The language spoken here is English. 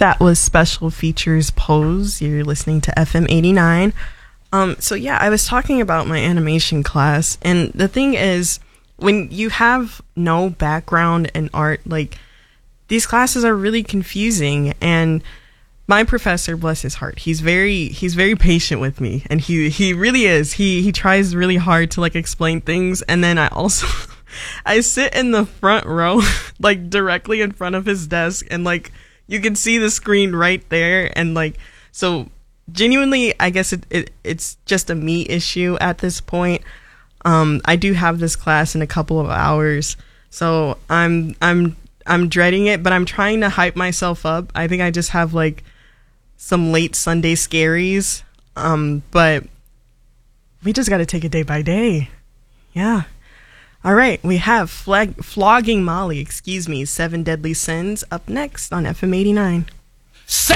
That was Special Features Pose. You're listening to FM 89. So yeah, I was talking about my animation class, and the thing is, when you have no background in art, like, these classes are really confusing. And my professor, bless his heart, he's very patient with me, and he really is. He tries really hard to like explain things, and then I also I sit in the front row, like directly in front of his desk, and like you can see the screen right there, and like, so genuinely, I guess it's just a me issue at this point. I do have this class in a couple of hours, so I'm dreading it, but I'm trying to hype myself up. I think I just have like some late Sunday scaries, but we just got to take it day by day. Yeah. All right, we have Flogging Molly, 7 Deadly Sins, up next on FM 89.